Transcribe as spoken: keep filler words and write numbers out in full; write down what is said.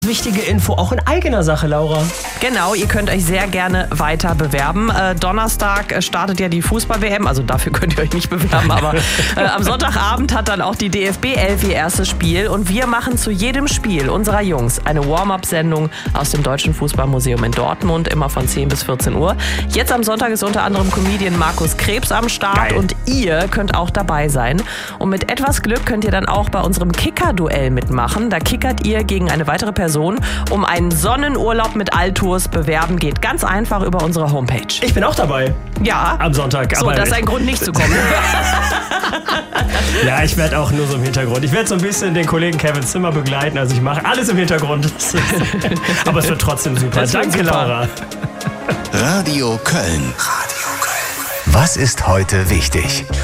Wichtige Info auch in eigener Sache, Laura. Genau, ihr könnt euch sehr gerne weiter bewerben. Äh, Donnerstag äh, startet ja die Fußball-W M, also dafür könnt ihr euch nicht bewerben, aber äh, am Sonntagabend hat dann auch die D F B elf ihr erstes Spiel und wir machen zu jedem Spiel unserer Jungs eine Warm-up-Sendung aus dem Deutschen Fußballmuseum in Dortmund, immer von zehn bis vierzehn Uhr. Jetzt am Sonntag ist unter anderem Comedian Markus Krebs am Start. Geil. Und ihr könnt auch dabei sein. Und mit etwas Glück könnt ihr dann auch bei unserem Kicker-Duell mitmachen. Da kickert ihr gegen eine weitere Person um einen Sonnenurlaub mit Altours. Bewerben geht ganz einfach über unsere Homepage. Ich bin auch dabei. Ja. Am Sonntag. So, aber das ist ein Grund, nicht zu kommen. Ja, ich werde auch nur so im Hintergrund. Ich werde so ein bisschen den Kollegen Kevin Zimmer begleiten. Also ich mache alles im Hintergrund. Aber es wird trotzdem super. Das Danke, super. Laura. Radio Köln. Radio Köln. Was ist heute wichtig?